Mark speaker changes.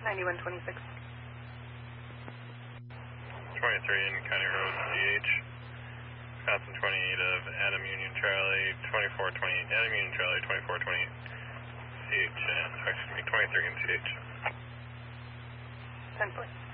Speaker 1: 9126.
Speaker 2: 23 in County Road, CH. Wisconsin 28 of Adam Union Charlie, 2428, Adam Union Charlie, 2428, CH, excuse me, 23 in CH.
Speaker 1: 10-4.